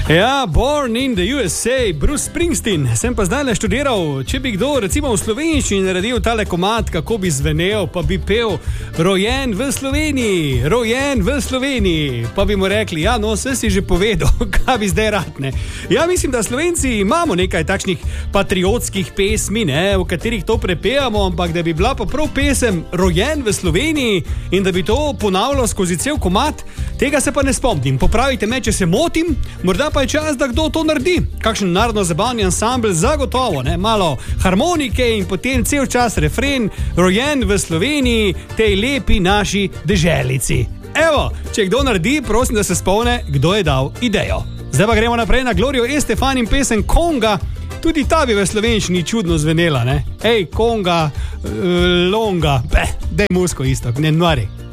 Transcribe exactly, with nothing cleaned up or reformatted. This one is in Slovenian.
Ja, born in the U S A, Bruce Springsteen. Sem pa zdaj le študiral, če bi kdo recimo v slovenščini naredil tale komad, kako bi zvenel, pa bi pel rojen v Sloveniji, rojen v Sloveniji. Pa bi mu rekli, ja, no, vse si že povedal, kaj bi zdaj rad, ne. Ja, mislim, da Slovenci imamo nekaj takšnih patriotskih pesmi, ne, v katerih to prepevamo, ampak da bi bila pa prav pesem rojen v Sloveniji in da bi to ponavljalo skozi cel komad, tega se pa ne spomnim. Popravite me, če se motim, morda pa je čas, da kdo to naredi. Kakšen narodno-zabavni ansambl zagotovo, ne? Malo harmonike in potem cel čas refren, rojen v Sloveniji, tej lepi naši deželici. Evo, če kdo naredi, prosim, da se spomne, kdo je dal idejo. Zdaj pa gremo naprej na Glorio Estefan in pesem Konga. Tudi ta bi v slovenščini čudno zvenela, ne? Ej, Konga, longa, beh, daj musko isto, ne nvari.